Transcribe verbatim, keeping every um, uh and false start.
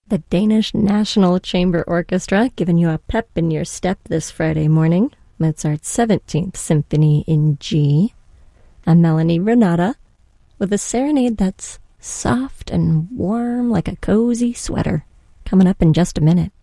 The Danish National Chamber Orchestra giving you a pep in your step this Friday morning. Mozart's seventeenth Symphony in G. I'm Melanie Renata with a serenade that's soft and warm like a cozy sweater. Coming up in just a minute.